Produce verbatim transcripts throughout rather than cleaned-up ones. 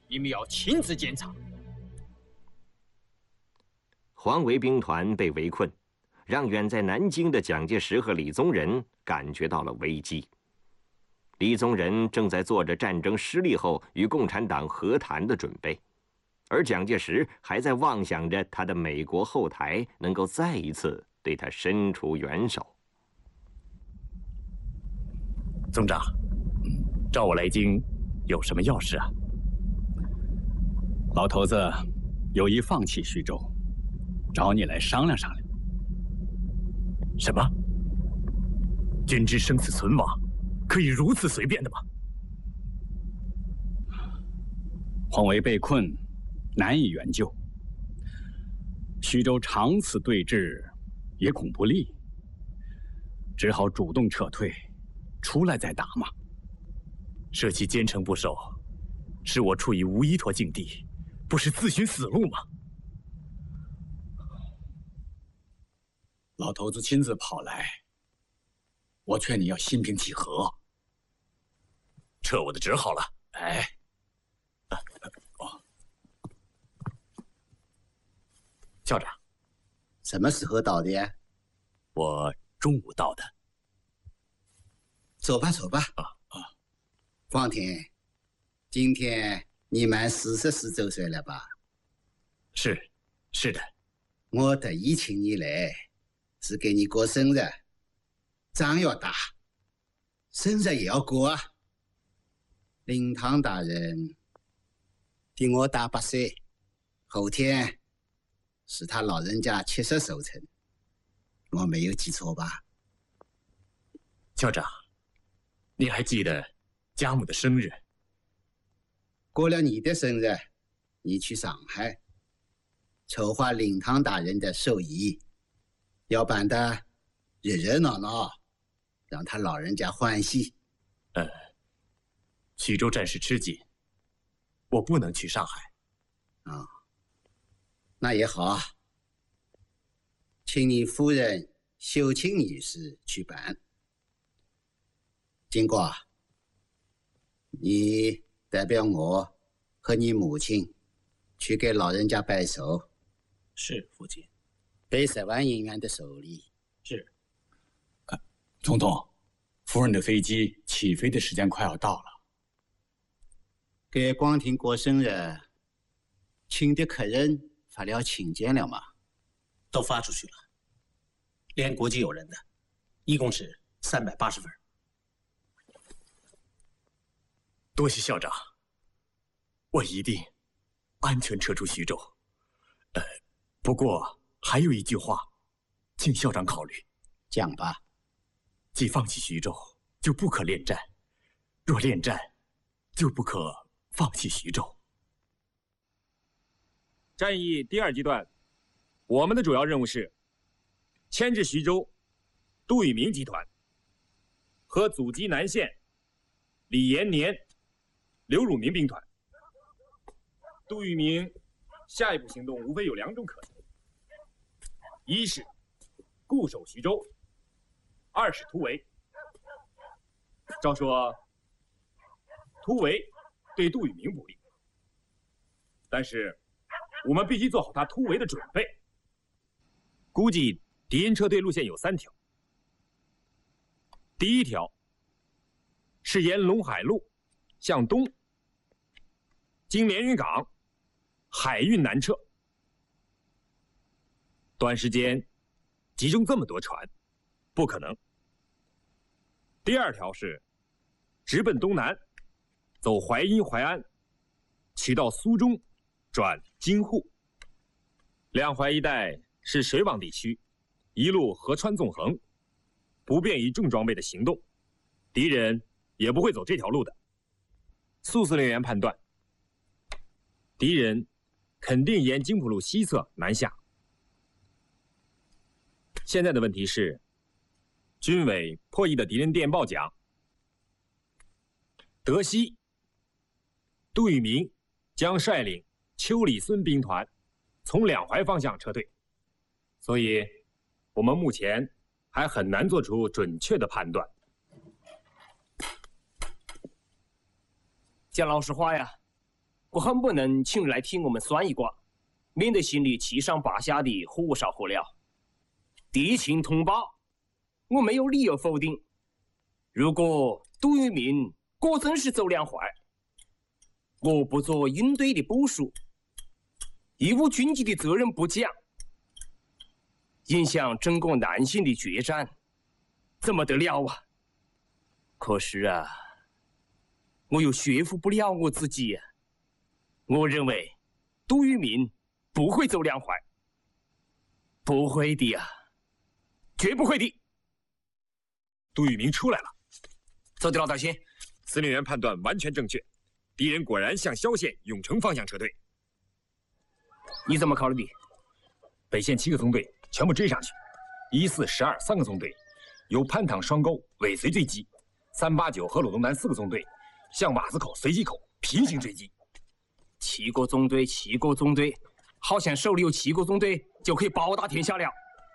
你们要亲自检查。 黄维兵团被围困，让远在南京的蒋介石和李宗仁感觉到了危机。李宗仁正在做着战争失利后与共产党和谈的准备，而蒋介石还在妄想着他的美国后台能够再一次对他伸出援手。 总长，召我来京有什么要事啊？ 老头子有意放弃徐州，找你来商量商量。 什么？君之生死存亡，可以如此随便的吗？ 黄维被困，难以援救。徐州长此对峙，也恐不利，只好主动撤退，出来再打嘛。 舍弃坚城不守，使我处于无依托境地，不是自寻死路吗？ 老头子亲自跑来，我劝你要心平气和。 撤我的职好了。 哎， 哦，校长， 什么时候到的呀？ 我中午到的。 走吧，走吧。 啊啊， 方婷，今天你满四十四周岁了吧？ 是，是的。 我特意请你来，是给你过生日。仗要打，生日也要过啊。灵堂大人比我大八岁，后天是他老人家七十寿辰，我没有记错吧？ 校长，你还记得家母的生日？ 过了你的生日，你去上海筹划灵堂大人的寿仪，要办得热热闹闹，让他老人家欢喜。 呃，徐州战事吃紧，我不能去上海。 啊、哦，那也好，请你夫人秀清女士去办。经过，你代表我和你母亲去给老人家拜寿。 是，父亲。 备十万银元的寿礼。 是。 啊，总统，夫人的飞机起飞的时间快要到了。 给光庭过生日，请的客人发了请柬了吗？ 都发出去了，连国际友人的，一共是三百八十份。 多谢校长，我一定安全撤出徐州。呃，不过还有一句话，请校长考虑。 讲吧。 既放弃徐州，就不可恋战；若恋战，就不可放弃徐州。 战役第二阶段，我们的主要任务是牵制徐州杜聿明集团和阻击南线李延年、刘汝明兵团。杜聿明下一步行动无非有两种可能：一是固守徐州，二是突围。照说，突围对杜聿明不利，但是我们必须做好他突围的准备。估计敌人撤退路线有三条。第一条是沿陇海路向东，经连云港，海运南撤。短时间集中这么多船，不可能。第二条是直奔东南，走淮阴、淮安，取到苏中，转京沪。两淮一带是水网地区，一路河川纵横，不便于重装备的行动，敌人也不会走这条路的。苏司令员判断，敌人肯定沿津浦路西侧南下。现在的问题是，军委破译的敌人电报讲，德西杜聿明将率领邱李孙兵团从两淮方向撤退，所以我们目前还很难做出准确的判断。 讲老实话呀， 我恨不能请人来替我们算一卦，免得心里七上八下的火烧火燎。敌情通报，我没有理由否定。如果杜聿明果真是走两坏，我不做应对的部署，贻误军纪的责任不讲，影响整个南信的决战，怎么得了啊？可是啊，我又说服不了我自己啊。我认为杜聿明不会走两坏，不会的呀、啊，绝不会的。 杜聿明出来了， 走的老大先， 司令员判断完全正确，敌人果然向萧县、永城方向撤退。 你怎么考虑的？ 北线七个纵队全部追上去，一四、十二三个纵队由潘塘双沟尾随追击，三八九和鲁东南四个纵队向瓦子口、随机口平行追击。 七个纵队，七个纵队，好像手里有七个纵队就可以包打天下了。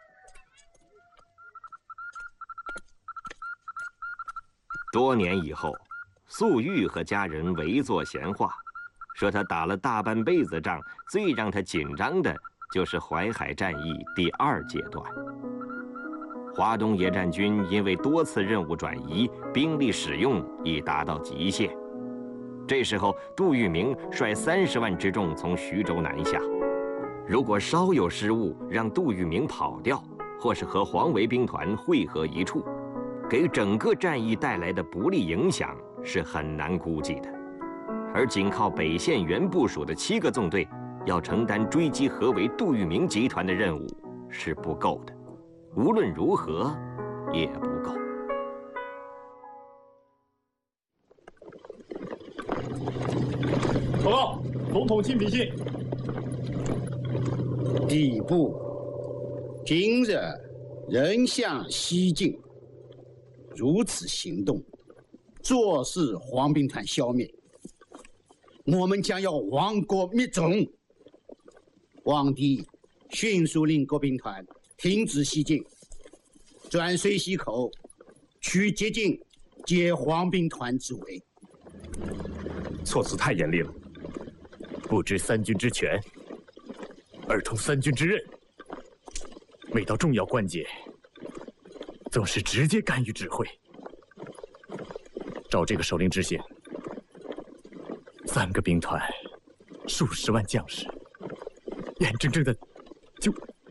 多年以后，粟裕和家人围坐闲话，说他打了大半辈子仗，最让他紧张的就是淮海战役第二阶段。华东野战军因为多次任务转移，兵力使用已达到极限。这时候，杜聿明率三十万之众从徐州南下。如果稍有失误，让杜聿明跑掉，或是和黄维兵团汇合一处，给整个战役带来的不利影响是很难估计的。而仅靠北线原部署的七个纵队，要承担追击合围杜聿明集团的任务是不够的，无论如何也不够。 报告，总统亲笔信。 第部今日仍向西进，如此行动，坐视黄兵团消灭，我们将要亡国灭种。皇帝迅速令各兵团停止西进，转水西口，取接近解黄兵团之围。 措辞太严厉了，不知三军之权，而通三军之任。每到重要关节，总是直接干预指挥。照这个手令执行，三个兵团，数十万将士，眼睁睁的就……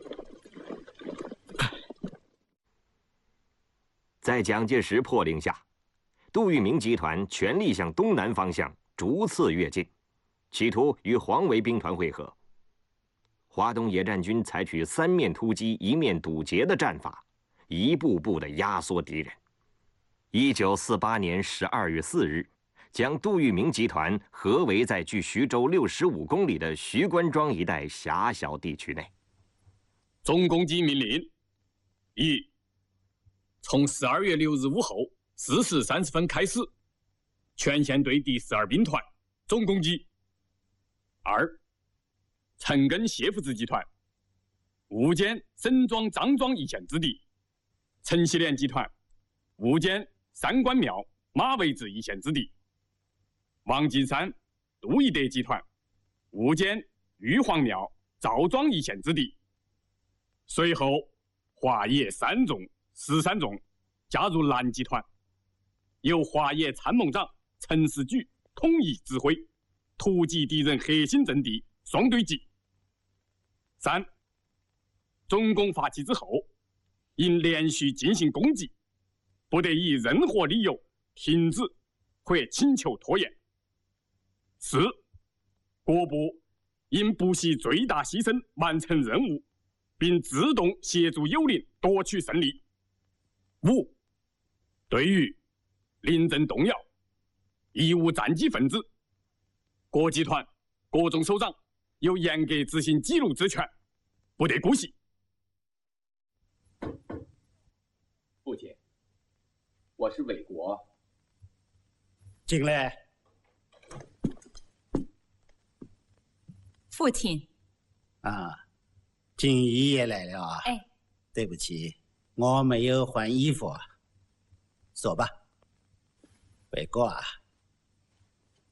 在蒋介石迫令下，杜聿明集团全力向东南方向逐次跃进，企图与黄维兵团会合。华东野战军采取三面突击、一面堵截的战法，一步步地压缩敌人。一九四八年十二月四日，将杜聿明集团合围在距徐州六十五公里的徐关庄一带狭小地区内。 总攻击命令：一，从十二月六日午后四时三十分开始，全线对第十二兵团总攻击。二，陈赓谢福子集团误歼沈庄、张庄一线之敌；陈锡联集团误歼三官庙、马围子一线之敌；王金山、杜义德集团误歼玉皇庙、赵庄一线之敌。随后，华野三纵、十三纵加入蓝集团，由华野参谋长陈士举统一指挥，突击敌人核心阵地，双对击。三，总攻发起之后，应连续进行攻击，不得以任何理由停止或请求拖延。四，各部应不惜最大牺牲完成任务，并自动协助友邻夺取胜利。五，对于临阵动摇、贻误战机分子，各集团、各纵首长有严格执行记录之权，不得姑息。 父亲，我是韦国。 进来。 父亲。 啊，锦衣也来了啊。 哎， 对不起，我没有换衣服啊。说吧，韦国啊。